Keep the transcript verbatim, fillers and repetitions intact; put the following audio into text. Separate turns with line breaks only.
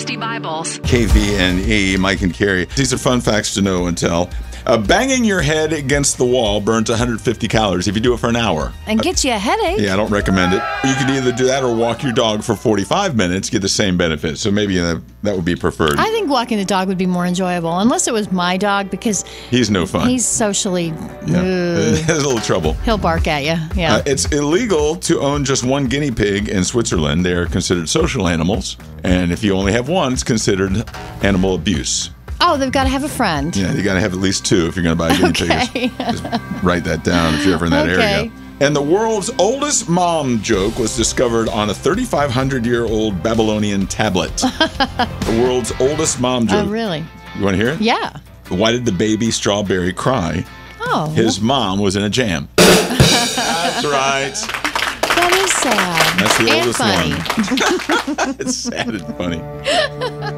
Christie Bibles.
K V N E, Mike and Carrie. These are fun facts to know and tell. Uh, banging your head against the wall burns one hundred fifty calories if you do it for an hour.
And gets you a headache.
Yeah, I don't recommend it. You could either do that or walk your dog for forty-five minutes, get the same benefit. So maybe uh, that would be preferred.
I think walking the dog would be more enjoyable, unless it was my dog, because
he's no fun.
He's socially...
Yeah.
Uh,
Has a little trouble.
He'll bark at you. Yeah.
Uh, it's illegal to own just one guinea pig in Switzerland. They are considered social animals. And if you only have one, it's considered animal abuse.
Oh, they've got to have a friend.
Yeah, you got to have at least two if you're going to buy a guinea
Okay.
pig. Just write that down if you're ever in that
Okay.
area. And the world's oldest mom joke was discovered on a thirty-five hundred year old Babylonian tablet. The world's oldest mom joke.
Oh, really?
You want to hear it?
Yeah.
Why did the baby strawberry cry?
Oh.
His mom was in a jam. That's right.
That is sad.
That's the
and
oldest
funny.
one. It's sad and funny.